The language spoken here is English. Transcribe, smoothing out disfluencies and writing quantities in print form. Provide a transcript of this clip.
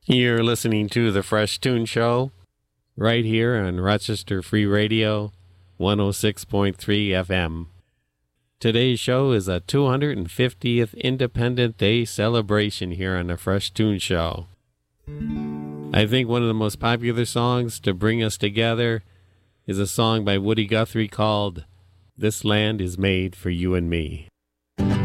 You're listening to The Fresh Tune Show right here on Rochester Free Radio 106.3 FM. Today's show is a 250th Independent Day celebration here on The Fresh Tune Show. I think one of the most popular songs to bring us together is a song by Woody Guthrie called This Land Is Made for You and Me.